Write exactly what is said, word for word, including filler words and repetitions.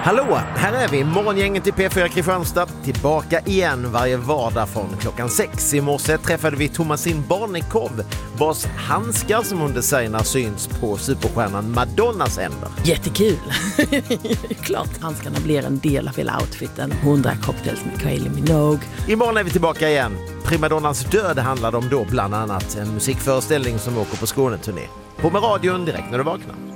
Hallå, här är vi, morgongänget i P fyra Kristianstad, tillbaka igen varje vardag från klockan sex. I morse träffade vi Thomasin Barnekow, vars handskar som hon designar syns på superstjärnan Madonnas händer. Jättekul! Klart, handskarna blir en del av hela outfiten. Hundra cocktails med Kylie Minogue. Imorgon är vi tillbaka igen. Primadonnas död handlade om då bland annat en musikföreställning som åker på Skåneturné. På med radion direkt när du vaknar.